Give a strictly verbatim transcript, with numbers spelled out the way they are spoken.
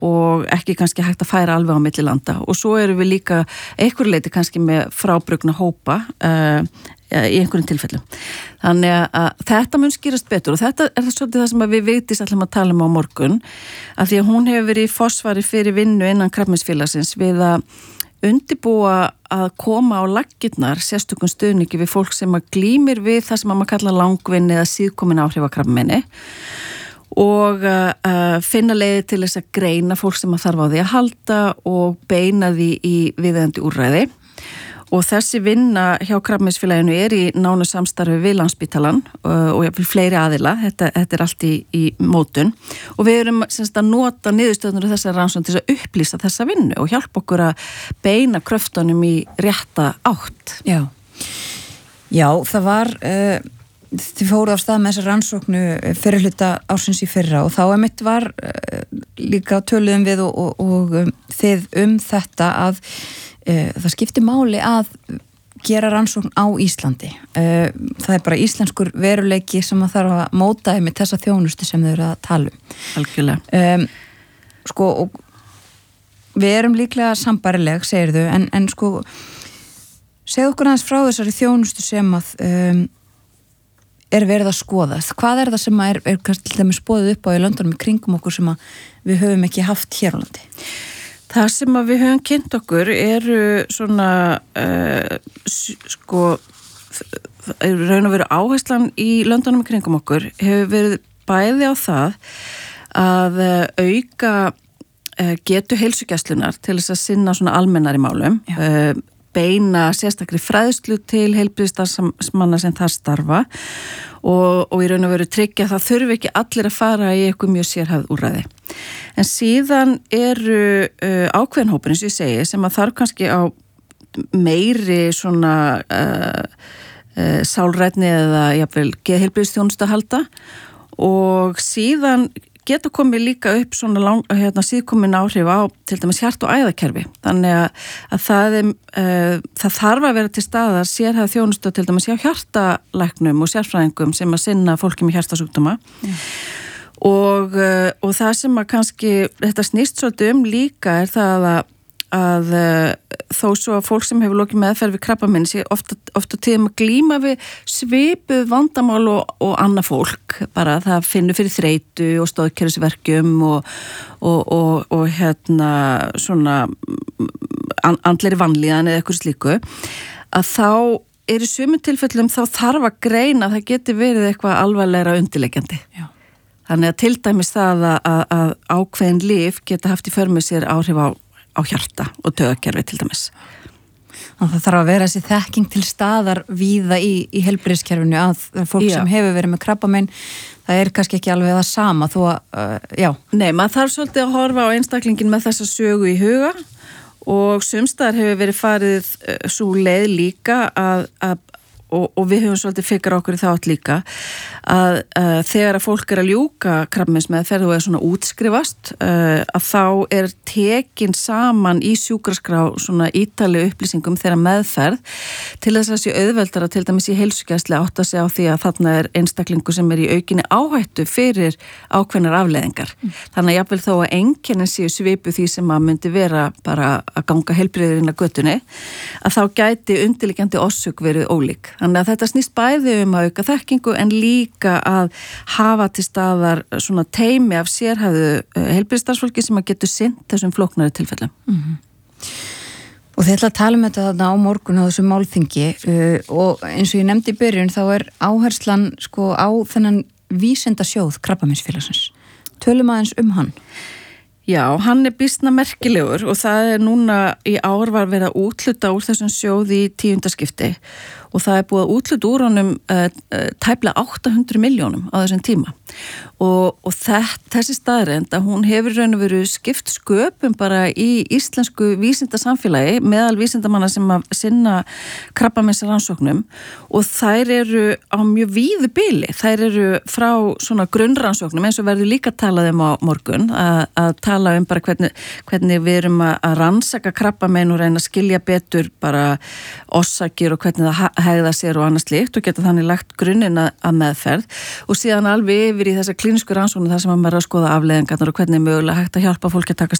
og ekki kannski hægt að færa alveg á milli landa og svo erum við líka einhver leiti kannski með frábrugna hópa uh, í einhverjum tilfellum. Þannig að þetta mun skýrast betur og þetta er svolítið það sem við Vigdís ætlum að tala um á morgun af því að hún hefur verið í forsvari fyrir vinnu innan Krabbameinsfélagsins við að undibúa að koma á laggirnar sérstökum stuðningi við fólk sem að glímir við það sem að maður kalla langvinni eða síðkomin áhrif af krabbameini og uh, finna leiði til þess að greina fólk sem að þarf á því að halda og beina því í viðeigandi úrræði og þessi vinna hjá Krabbameinsfélaginu er í nánu samstarfi við Landspítalann uh, og jafnvel fleiri aðila, þetta, þetta er allt í, í mótun og við erum semst að nota niðurstöðnur og þessar rannsókn til að upplýsa þessa vinnu og hjálpa okkur að beina kröftunum í rétta átt. Já, Já það var... Uh... Þið fóru á stað með þessa rannsóknu fyrir hluta ársins í fyrra og þá emitt var uh, líka töluðum við og, og, og um, þið um þetta að uh, það skipti máli að gera rannsókn á Íslandi. Uh, það er bara íslenskur veruleiki sem að þarf að móta emitt þessa þjónustu sem þau eru að tala um. Algjörlega. Um, sko, og við erum líklega sambarileg, segir þau, en, en sko, segðu okkur aðeins frá þessari þjónustu sem að um, er verið að skoða. Hvað er það sem er, er kannski til dæmis boðið upp á í löndunum í kringum okkur sem að við höfum ekki haft hér á landi? Það sem að við höfum kynnt okkur eru svona uh, sko raun og veru áherslan í löndunum í kringum okkur hefur verið bæði á það að auka uh, getu heilsugæslunar til þess að sinna svona almennari málum uh, beina sérstakri fræðslu til heilbrigðisstarfsmanna sem þar starfa og, og í raun og veru tryggja að það þurfi ekki allir að fara í eitthvað mjög sérhæfð úrræði. En síðan eru uh, ákveðin hópur eins og ég segi sem að þarf kannski á meiri svona uh, uh, sálrænni eða jafnvel geðheilbrigðisþjónustu að halda og síðan geta komið líka upp svona lang, hérna, síðkomin áhrif á til dæmis hjart- og æðakerfi. Þannig að, að það, er, uh, það þarf að vera til staðar sérhæfð þjónustu til dæmis hjá hjartalæknum og sérfræðingum sem að sinna fólki með hjartasjúkdóma. Mm. Og, uh, og það sem að kannski þetta snýst svolítið um líka er það að að þó svo að fólk sem hefur lokið meðferð við krabbamein sé ofta, ofta tíðum að glíma við svipuð vandamál og, og annað fólk, bara það finnur fyrir þreytu og stoðkerfisverkjum og, og, og, og hérna svona andlegri vanlíðan eða eitthvað slíku, að þá er í sumum tilfellum þá þarf að greina að það geti verið eitthvað alvarlegra undirliggjandi. Já. Þannig að til dæmis það að, að, að ákveðin lyf geta haft í för með sér áhrif á á hjarta og taugakerfi til dæmis. Það þarf að vera þessi þekking til staðar víða í, í heilbrigðiskerfinu að fólk já. Sem hefur verið með krabbamein, það er kannski ekki alveg það sama þó að, uh, já. Nei, maður þarf svolítið að horfa á einstaklingin með þessa sögu í huga og sumstaðar hefur verið farið uh, svo leið líka að, að og, og við höfum svolítið fikra okkur í þátt líka að uh, þegar að fólk er að ljúka krabbameinsmeðferð og er svona útskrifast uh, að þá er tekin saman í sjúkraskrá svona ítarlegu upplýsingum þeirra meðferð til þess að sé auðveldara til dæmis í heilsugæslu átt að segja á því að þarna er einstaklingu sem er í aukinni áhættu fyrir ákveðnar afleiðingar. Mm. Þannig að jafnvel þó að einkennin séu svipu því sem að myndi vera bara að ganga heilbrigðurinn að götunni að þá gæti undirliggjandi orsök verið ólík. Þannig að þetta snýst bæði um að auka þekkingu en líka að hafa til staðar svona teimi af sérhæfðu heilbrigðisstarfsfólki sem að getur sinnt þessum flóknari tilfellum. Mm-hmm. Og þið ætla að tala um þetta þarna á morgun á þessu málþingi uh, og eins og ég nefndi í byrjun þá er áherslan sko á þennan vísindasjóð Krabbameinsfélagsins. Tölum aðeins um hann. Já, hann er býsna merkilegur og það er núna í ár var verið að útluta úr þessum sjóði í tíundaskipti og það er búið að útluta úr honum uh, uh, tæplega átta hundruð milljónum á þessum tíma og, og þess, þessi staðreynd að hún hefur raun og veru skipt sköpum bara í íslensku vísindasamfélagi meðal vísindamanna sem að sinna krabbameinsrannsóknum og þær eru á mjög víðu bili, þær eru frá svona grunnrannsóknum eins og verður líka talað um á morgun að, að tala um bara hvernig, hvernig við erum að rannsaka krabbamein og reyna að skilja betur bara orsakir og hvernig það hegða sér og annað slíkt og geta þannig lagt grunninn að meðferð og síðan alveg yfir í þessa klínisku rannsóknir þar sem að maður er að skoða afleiðingarnar og hvernig er mögulega hægt að hjálpa fólki að takast